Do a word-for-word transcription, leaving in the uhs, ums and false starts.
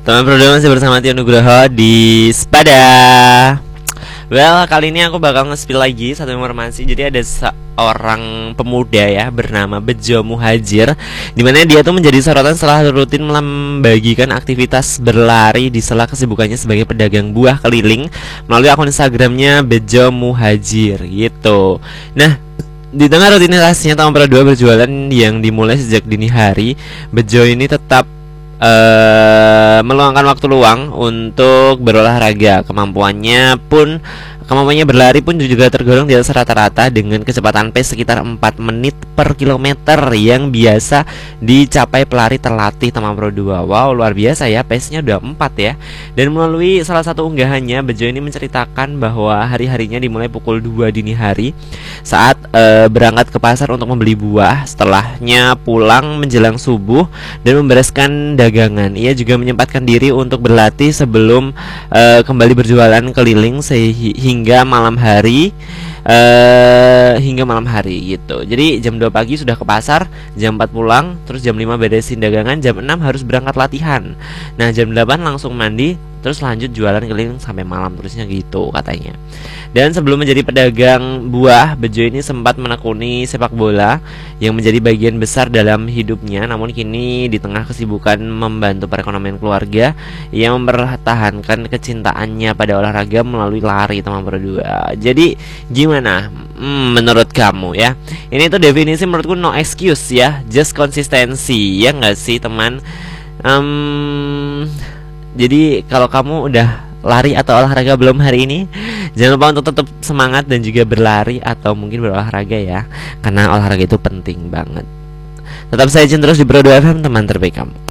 Teman berdua masih bersama Tio Nugroho di Spada. Well, kali ini aku bakal nge-spill lagi satu informasi. Jadi ada seorang pemuda ya bernama Bejo Muhajir, dimana dia tuh menjadi sorotan setelah rutin membagikan aktivitas berlari di sela kesibukannya sebagai pedagang buah keliling melalui akun Instagramnya Bejo Muhajir gitu. Nah, di tengah rutinitasnya tahun berdua berjualan yang dimulai sejak dini hari, Bejo ini tetap Uh, meluangkan waktu luang untuk berolahraga. Kemampuannya pun Kemampuannya berlari pun juga tergolong di atas rata-rata dengan kecepatan pace sekitar empat menit per kilometer yang biasa dicapai pelari terlatih teman Pro dua. Wow, luar biasa ya, pace-nya udah empat ya. Dan melalui salah satu unggahannya, Bejo ini menceritakan bahwa hari-harinya dimulai pukul dua dini hari saat uh, berangkat ke pasar untuk membeli buah. Setelahnya pulang menjelang subuh dan membereskan dagangan. Ia juga menyempatkan diri untuk berlatih sebelum uh, kembali berjualan keliling sehingga hingga malam hari uh, hingga malam hari gitu. Jadi jam dua pagi sudah ke pasar, jam empat pulang, terus jam lima beresin dagangan, jam enam harus berangkat latihan. Nah, jam delapan langsung mandi, terus lanjut jualan keliling sampai malam, terusnya gitu katanya. Dan sebelum menjadi pedagang buah, Bejo ini sempat menekuni sepak bola yang menjadi bagian besar dalam hidupnya. Namun kini di tengah kesibukan membantu perekonomian keluarga, ia mempertahankan kecintaannya pada olahraga melalui lari teman berdua. Jadi gimana hmm, menurut kamu ya? Ini tuh definisi menurutku no excuse ya, just konsistensi ya nggak sih teman? Um, jadi kalau kamu udah lari atau olahraga belum hari ini, jangan lupa untuk tetap semangat dan juga berlari atau mungkin berolahraga ya, karena olahraga itu penting banget. Tetap stay tune terus di Pro dua F M, teman terbaik kamu.